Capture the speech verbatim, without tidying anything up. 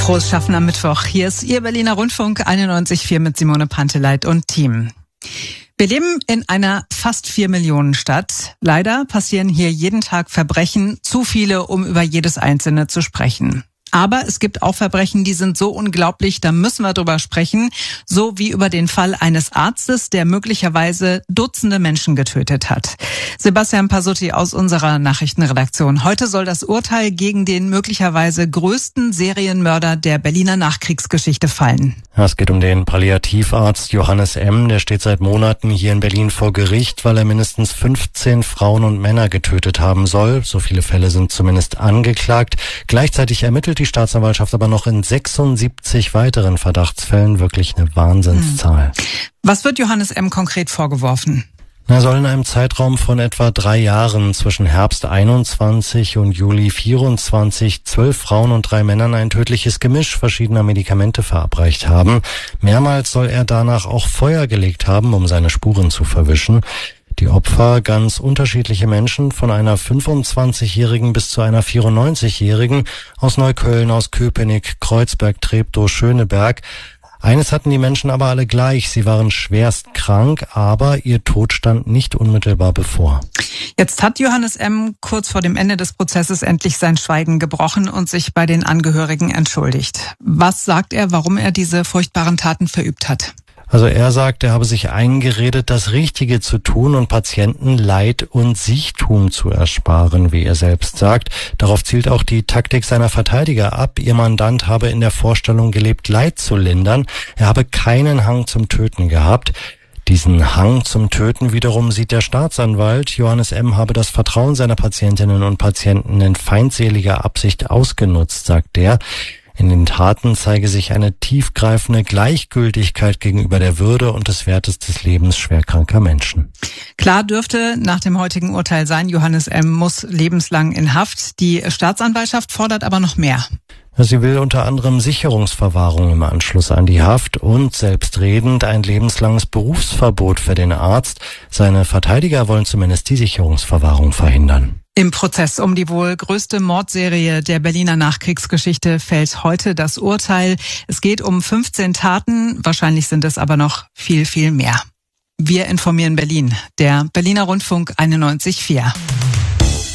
Frohes Schaffen am Mittwoch. Hier ist Ihr Berliner Rundfunk einundneunzig Komma vier mit Simone Panteleit und Team. Wir leben in einer fast vier Millionen Stadt. Leider passieren hier jeden Tag Verbrechen, zu viele, um über jedes einzelne zu sprechen. Aber es gibt auch Verbrechen, die sind so unglaublich, da müssen wir drüber sprechen. So wie über den Fall eines Arztes, der möglicherweise Dutzende Menschen getötet hat. Sebastian Pasutti aus unserer Nachrichtenredaktion. Heute soll das Urteil gegen den möglicherweise größten Serienmörder der Berliner Nachkriegsgeschichte fallen. Ja, es geht um den Palliativarzt Johannes M., der steht seit Monaten hier in Berlin vor Gericht, weil er mindestens fünfzehn Frauen und Männer getötet haben soll. So viele Fälle sind zumindest angeklagt. Gleichzeitig ermittelt die Staatsanwaltschaft aber noch in sechsundsiebzig weiteren Verdachtsfällen, wirklich eine Wahnsinnszahl. Was wird Johannes M. konkret vorgeworfen? Er soll in einem Zeitraum von etwa drei Jahren zwischen Herbst einundzwanzig und Juli vierundzwanzig zwölf Frauen und drei Männern ein tödliches Gemisch verschiedener Medikamente verabreicht haben. Mehrmals soll er danach auch Feuer gelegt haben, um seine Spuren zu verwischen. Die Opfer, ganz unterschiedliche Menschen, von einer fünfundzwanzigjährigen bis zu einer vierundneunzigjährigen, aus Neukölln, aus Köpenick, Kreuzberg, Treptow, Schöneberg. Eines hatten die Menschen aber alle gleich, sie waren schwerst krank, aber ihr Tod stand nicht unmittelbar bevor. Jetzt hat Johannes M. kurz vor dem Ende des Prozesses endlich sein Schweigen gebrochen und sich bei den Angehörigen entschuldigt. Was sagt er, warum er diese furchtbaren Taten verübt hat? Also er sagt, er habe sich eingeredet, das Richtige zu tun und Patienten Leid und Siechtum zu ersparen, wie er selbst sagt. Darauf zielt auch die Taktik seiner Verteidiger ab. Ihr Mandant habe in der Vorstellung gelebt, Leid zu lindern. Er habe keinen Hang zum Töten gehabt. Diesen Hang zum Töten wiederum sieht der Staatsanwalt. Johannes M. habe das Vertrauen seiner Patientinnen und Patienten in feindseliger Absicht ausgenutzt, sagt er. In den Taten zeige sich eine tiefgreifende Gleichgültigkeit gegenüber der Würde und des Wertes des Lebens schwerkranker Menschen. Klar dürfte nach dem heutigen Urteil sein, Johannes M. muss lebenslang in Haft. Die Staatsanwaltschaft fordert aber noch mehr. Sie will unter anderem Sicherungsverwahrung im Anschluss an die Haft und selbstredend ein lebenslanges Berufsverbot für den Arzt. Seine Verteidiger wollen zumindest die Sicherungsverwahrung verhindern. Im Prozess um die wohl größte Mordserie der Berliner Nachkriegsgeschichte fällt heute das Urteil. Es geht um fünfzehn Taten, wahrscheinlich sind es aber noch viel, viel mehr. Wir informieren Berlin, der Berliner Rundfunk einundneunzig Komma vier.